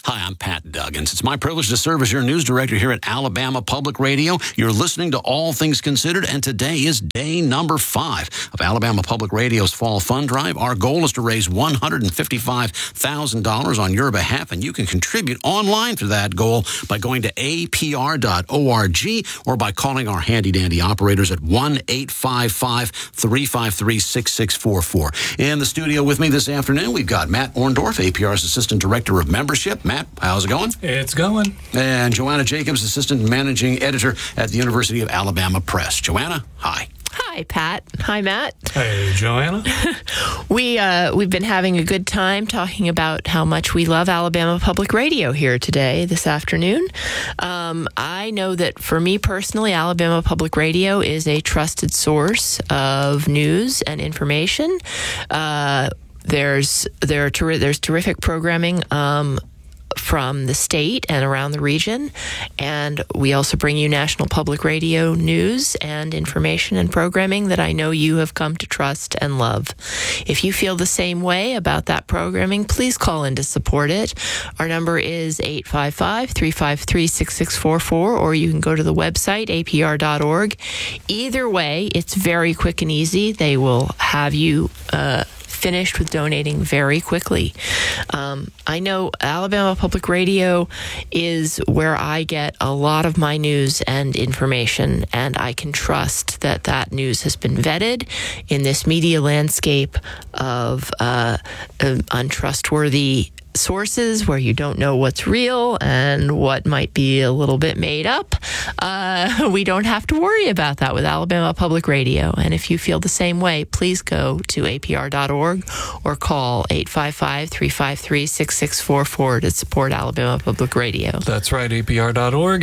Hi, I'm Pat Duggins. It's my privilege to serve as your news director here at Alabama Public Radio. You're listening to All Things Considered, and today is day number 5 of Alabama Public Radio's Fall Fund Drive. Our goal is to raise $155,000 on your behalf, and you can contribute online to that goal by going to apr.org or by calling our handy-dandy operators at 1-855-353-6644. In the studio with me this afternoon, we've got Matt Orndorff, APR's Assistant Director of Membership. Matt, how's it going? It's going. And Joanna Jacobs, Assistant Managing Editor at the University of Alabama Press. Joanna, hi. Hi, Pat. Hi, Matt. Hey, Joanna. We've been having a good time talking about how much we love Alabama Public Radio here today, this afternoon. I know that for me personally, Alabama Public Radio is a trusted source of news and information. There's terrific programming from the state and around the region, and we also bring you National Public Radio news and information and programming that I know you have come to trust and love. If you feel the same way about that programming, please call in to support it. Our number is 855-353-6644, or you can go to the website, apr.org. Either way, it's very quick and easy. They will have you finished with donating very quickly. I know Alabama Public Radio is where I get a lot of my news and information, and I can trust that that news has been vetted in this media landscape of untrustworthy sources where you don't know what's real and what might be a little bit made up. We don't have to worry about that with Alabama Public Radio. And if you feel the same way, please go to apr.org or call 855-353-6644 to support Alabama Public Radio. That's right, apr.org,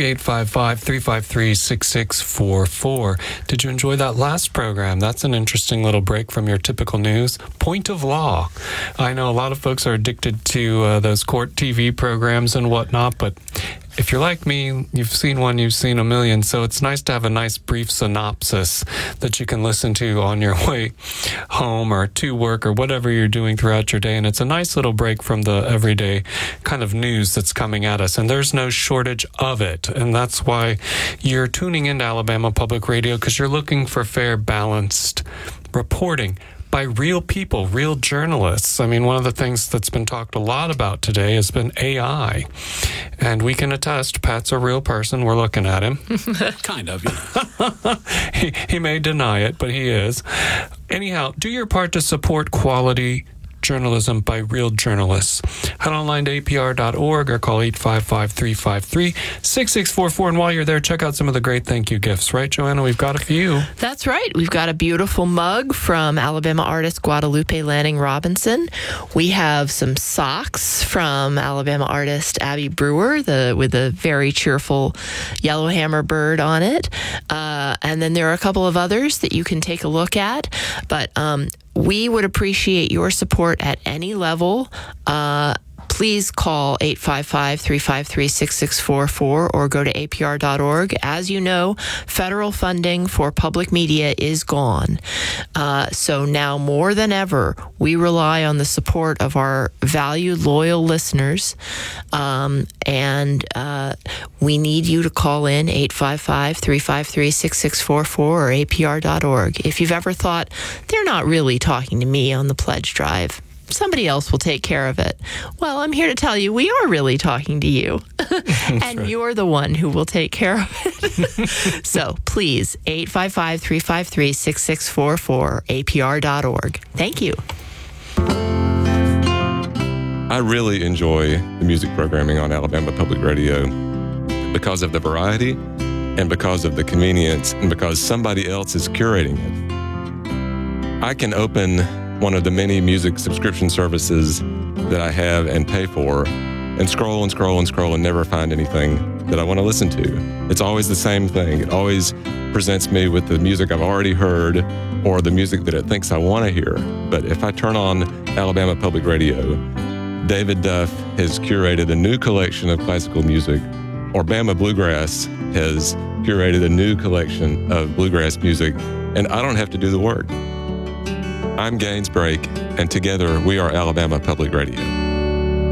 855-353-6644. Did you enjoy that last program? That's an interesting little break from your typical news. Point of law. I know a lot of folks are addicted to those court TV programs and whatnot, but if you're like me, you've seen one, you've seen a million, so it's nice to have a nice brief synopsis that you can listen to on your way home or to work or whatever you're doing throughout your day, and it's a nice little break from the everyday kind of news that's coming at us, and there's no shortage of it, and that's why you're tuning into Alabama Public Radio, because you're looking for fair, balanced reporting by real people, real journalists. I mean, one of the things that's been talked a lot about today has been AI. And we can attest, Pat's a real person. We're looking at him. Kind of. He may deny it, but he is. Anyhow, do your part to support quality journalism by real journalists. Head online to apr.org or call 855-353-6644. And while you're there, check out some of the great thank you gifts. Right, Joanna? We've got a few. That's right. We've got a beautiful mug from Alabama artist Guadalupe Lanning Robinson. We have some socks from Alabama artist Abby Brewer, with a very cheerful yellowhammer bird on it. And then there are a couple of others that you can take a look at. But we would appreciate your support at any level. Please call 855-353-6644 or go to apr.org. As you know, federal funding for public media is gone. So now more than ever, we rely on the support of our valued, loyal listeners. And we need you to call in 855-353-6644 or apr.org. If you've ever thought, they're not really talking to me on the pledge drive, somebody else will take care of it. Well, I'm here to tell you, we are really talking to you. And right. You're the one who will take care of it. So please, 855-353-6644, apr.org. Thank you. I really enjoy the music programming on Alabama Public Radio because of the variety and because of the convenience and because somebody else is curating it. I can open one of the many music subscription services that I have and pay for and scroll and scroll and scroll and never find anything that I want to listen to. It's always the same thing. It always presents me with the music I've already heard or the music that it thinks I want to hear. But if I turn on Alabama Public Radio, David Duff has curated a new collection of classical music, or Bama Bluegrass has curated a new collection of bluegrass music, and I don't have to do the work. I'm Gaines Brake, and together we are Alabama Public Radio.